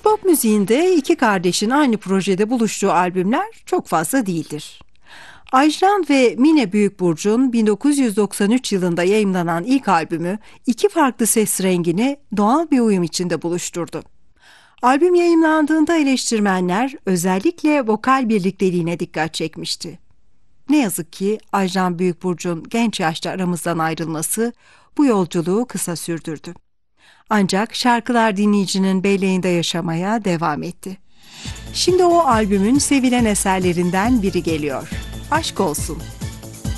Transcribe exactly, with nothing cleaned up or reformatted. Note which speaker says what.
Speaker 1: Pop müziğinde iki kardeşin aynı projede buluştuğu albümler çok fazla değildir. Ajlan ve Mine Büyükburcu'nun bin dokuz yüz doksan üç yılında yayımlanan ilk albümü iki farklı ses rengini doğal bir uyum içinde buluşturdu. Albüm yayımlandığında eleştirmenler özellikle vokal birlikteliğine dikkat çekmişti. Ne yazık ki Ajlan Büyükburcu'nun genç yaşta aramızdan ayrılması bu yolculuğu kısa sürdürdü. Ancak şarkılar dinleyicinin belleğinde yaşamaya devam etti. Şimdi o albümün sevilen eserlerinden biri geliyor. Aşk Olsun.